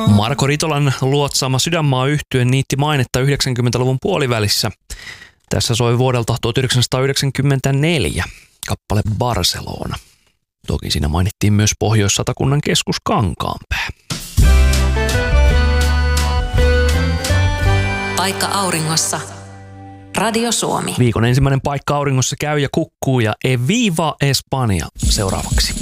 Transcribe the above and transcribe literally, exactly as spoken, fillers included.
Marko Ritolan luotsaama Sydänmaa yhtye niitti mainetta yhdeksänkymmentäluvun puolivälissä. Tässä soi vuodelta tuhatyhdeksänsataayhdeksänkymmentäneljä kappale Barcelona. Toki siinä mainittiin myös Pohjois-Satakunnan keskus Kankaanpää. Paikka auringossa. Radio Suomi. Viikon ensimmäinen Paikka auringossa käy ja kukkuu ja Eviva Espanja seuraavaksi.